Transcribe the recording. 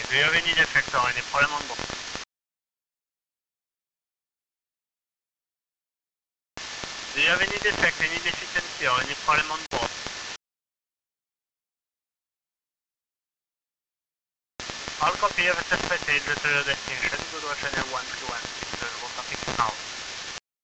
Do you have any defect or any problem on board? Do you have any defect, any deficiency or any problem on board? All copy, have a safe passage to your destination. Good watch Channel 131.